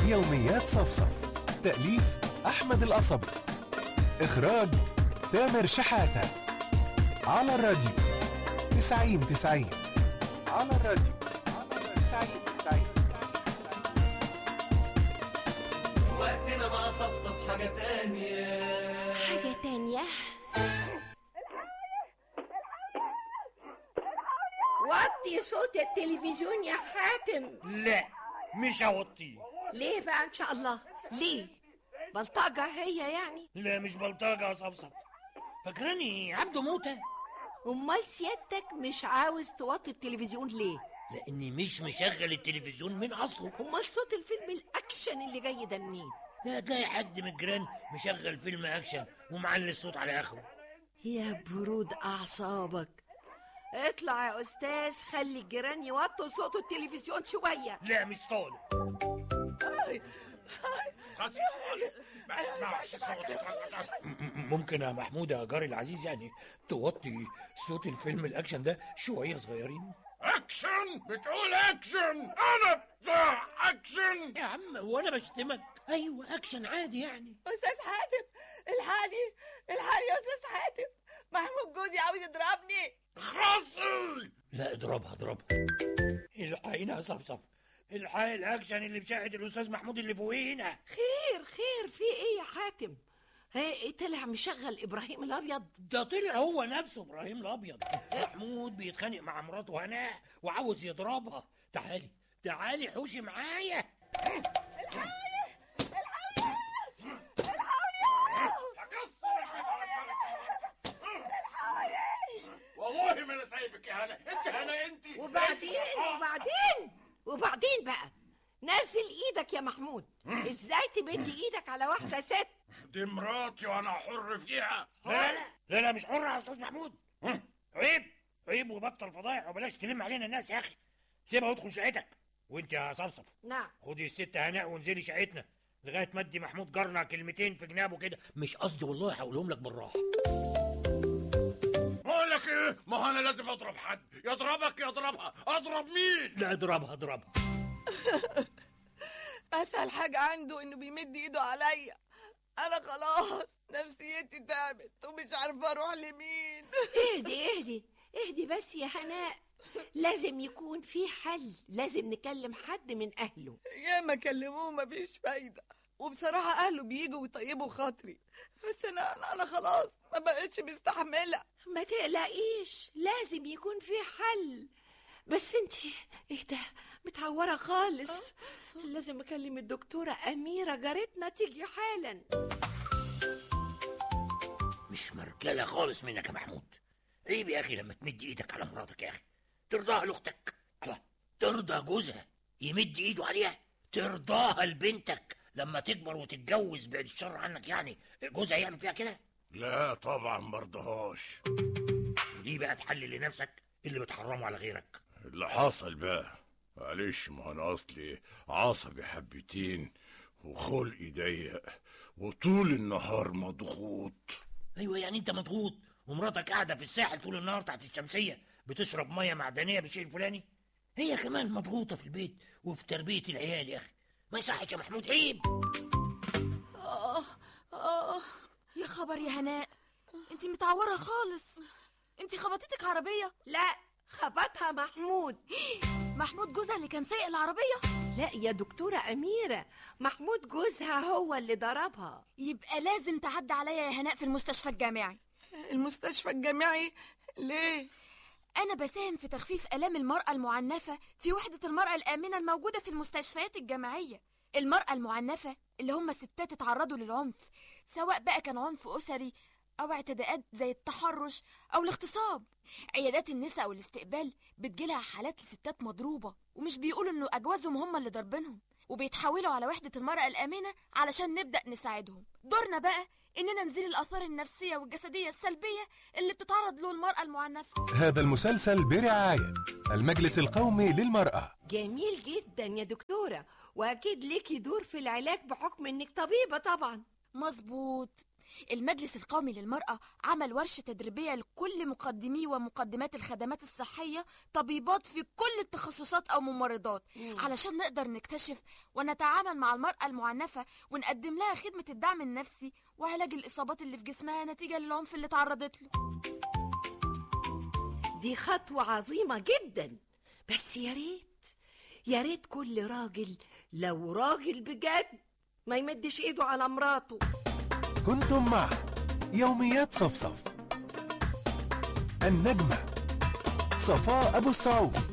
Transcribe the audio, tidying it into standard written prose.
يوميات صفصف. تأليف أحمد القصبي. إخراج تامر شحاتة. على الراديو 90-90. على الراديو 90-90. وقتنا مع صفصف حاجة تانية. وطي صوت التلفزيون يا حاتم. لا مش هوطيه. ليه بقى ان شاء الله؟ ليه؟ بلطجة هي يعني؟ لا مش بلطجة يا صفصف، فاكراني عبده موتة؟ امال سيادتك مش عاوز توطي التلفزيون ليه؟ لاني مش مشغل التلفزيون من اصله. امال صوت الفيلم الاكشن اللي جاي ده منين؟ ده هتلاقي حد من الجيران مشغل فيلم اكشن ومعلي الصوت على اخره. يا برود اعصابك، اطلع يا استاذ، خلي الجيران يوطوا صوت التلفزيون شويه. لا مش طالع. ممكن يا محمود يا جاري العزيز يعني توطي صوت الفيلم الاكشن ده شويه صغيرين؟ اكشن؟ بتقول اكشن؟ انا بتاع اكشن يا عم وانا بشتمك؟ ايوه اكشن عادي يعني. استاذ حاتم الحقني يا استاذ حاتم، محمود جوزي عاوز يضربني. خلاص لا اضربها. الحقينا يا صفصف، الحق الاكشن اللي في شقه الاستاذ محمود اللي فوقينا. خير في ايه يا حاتم؟ هي طلع مشغل ابراهيم الابيض؟ ده طلع هو نفسه ابراهيم الابيض. محمود بيتخانق مع مراته هناء وعاوز يضربها. تعالي حوشي معايا. والله ما انا سايبك يا هنا. انت وبعدين بقى نزل ايدك يا محمود. ازاي تمد ايدك على واحده ست؟ دي مراتي وانا حر فيها. لا مش حر يا استاذ محمود. عيب وبطل فضايح وبلاش تلم علينا الناس يا اخي. سيبها وادخل شقتك. وانت يا صفصف نعم خدي الست هناء وانزلي شقتنا لغايه ما ادي محمود جارنا كلمتين في جنابه كده. مش قصدي والله، هقولهم لك بالراحه. بقول لك ايه، ما هو انا لازم اضرب حد. يضربك يضربها. اضرب مين؟ لا اضربها. اسهل حاجه عنده انه بيمد ايده عليا. انا خلاص نفسيتي تعبت ومش عارفه اروح لمين. اهدي بس يا هناء، لازم يكون في حل. لازم نكلم حد من اهله. يا ما كلموه مفيش فايده، وبصراحه اهله بييجوا ويطيبوا خاطري، بس انا خلاص ما بقتش مستحمله. ما تقلقيش، لازم يكون في حل. بس انت ايه ده، متعوره خالص. لازم اكلم الدكتوره اميره جارتنا تيجي حالا. مش مرجله خالص منك يا محمود. عيب يا اخي لما تمد ايدك على مراتك يا اخي. ترضاها لاختك؟ ترضى جوزها يمد ايده عليها؟ ترضاها لبنتك لما تكبر وتتجوز بعد الشر عنك يعني جوزها يعمل فيها كده؟ لا طبعا مرضهاش. ودي بقى تحلل لنفسك اللي بتحرمه على غيرك. اللي حصل بقى معلش، ما انا اصلي عصبي حبتين وخلقي ضيق وطول النهار مضغوط. ايوه يعني انت مضغوط ومراتك قاعده في الساحل طول النهار تحت الشمسيه بتشرب ميه معدنيه بالشيء الفلاني. هي كمان مضغوطه في البيت وفي تربيه العيال يا اخي. ما يصحش يا محمود، عيب. يا خبر يا هناء، انت متعوره خالص. انت خبطتك عربيه؟ لا، خبطها محمود. محمود جوزها اللي كان سايق العربيه؟ لا يا دكتوره اميره، محمود جوزها هو اللي ضربها. يبقى لازم تعدي عليا يا هناء في المستشفى الجامعي. المستشفى الجامعي؟ ليه؟ أنا بساهم في تخفيف آلام المرأة المعنفة في وحدة المرأة الآمنة الموجودة في المستشفيات الجامعية. المرأة المعنفة اللي هم ستات اتعرضوا للعنف، سواء بقى كان عنف أسري أو اعتداءات زي التحرش أو الاغتصاب. عيادات النساء والاستقبال بتجيلها حالات لستات مضروبة ومش بيقولوا إنه أجوازهم هم اللي ضربينهم، وبيتحولوا على وحدة المرأة الآمنة علشان نبدأ نساعدهم. دورنا بقى إننا نزيل الآثار النفسية والجسدية السلبية اللي بتتعرض له المرأة المعنفة. هذا المسلسل برعاية المجلس القومي للمرأة. جميل جدا يا دكتورة، وأكيد ليكي دور في العلاج بحكم إنك طبيبة طبعا. مظبوط. المجلس القومي للمرأة عمل ورشة تدريبية لكل مقدمي ومقدمات الخدمات الصحية، طبيبات في كل التخصصات أو ممرضات، علشان نقدر نكتشف ونتعامل مع المرأة المعنفة ونقدم لها خدمة الدعم النفسي وعلاج الإصابات اللي في جسمها نتيجة للعنف اللي تعرضت له. دي خطوة عظيمة جدا، بس يا ريت كل راجل لو راجل بجد ما يمدش ايده على مراته. كنتم مع يوميات صفصف. النجمة صفاء أبو السعود.